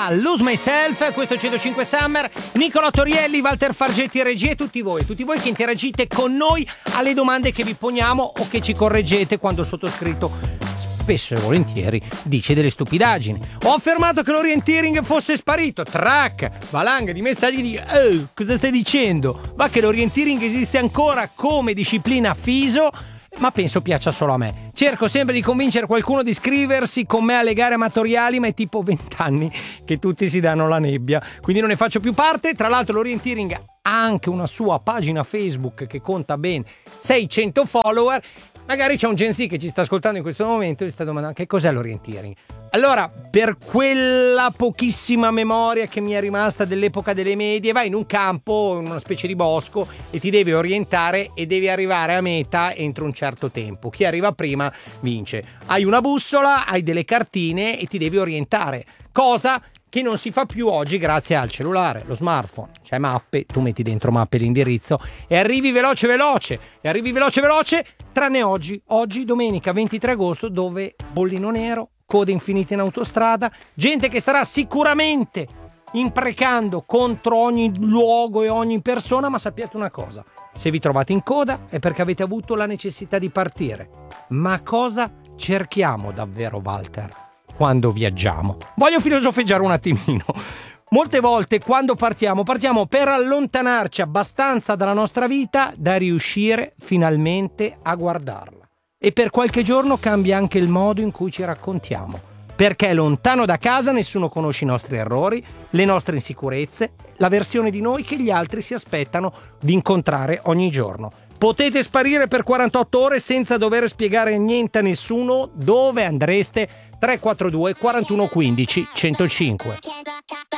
Lose Myself, questo 105 Summer, Nicola Torielli, Walter Fargetti regia e tutti voi che interagite con noi alle domande che vi poniamo o che ci correggete quando il sottoscritto spesso e volentieri dice delle stupidaggini. Ho affermato che l'orienteering fosse sparito, track, valanga di messaggi di cosa stai dicendo? Va che l'orienteering esiste ancora come disciplina FISO, ma penso piaccia solo a me. Cerco sempre di convincere qualcuno di iscriversi con me alle gare amatoriali, ma è tipo 20 anni che tutti si danno la nebbia, quindi non ne faccio più parte. Tra l'altro l'orienteering ha anche una sua pagina Facebook che conta ben 600 follower. Magari c'è un Gen Z che ci sta ascoltando in questo momento e si sta domandando che cos'è l'orienteering. Allora, per quella pochissima memoria che mi è rimasta dell'epoca delle medie, vai in un campo, in una specie di bosco e ti devi orientare e devi arrivare a meta entro un certo tempo. Chi arriva prima vince. Hai una bussola, hai delle cartine e ti devi orientare. Cosa che non si fa più oggi grazie al cellulare, lo smartphone. C'è mappe, tu metti dentro mappe l'indirizzo e arrivi veloce, tranne oggi domenica 23 agosto, dove bollino nero, code infinite in autostrada, gente che starà sicuramente imprecando contro ogni luogo e ogni persona, ma sappiate una cosa, se vi trovate in coda è perché avete avuto la necessità di partire. Ma cosa cerchiamo davvero, Walter, quando viaggiamo? Voglio filosofeggiare un attimino. Molte volte quando partiamo per allontanarci abbastanza dalla nostra vita da riuscire finalmente a guardarla. E per qualche giorno cambia anche il modo in cui ci raccontiamo. Perché lontano da casa nessuno conosce i nostri errori, le nostre insicurezze, la versione di noi che gli altri si aspettano di incontrare ogni giorno. Potete sparire per 48 ore senza dover spiegare niente a nessuno dove andreste. 342 41 15 105.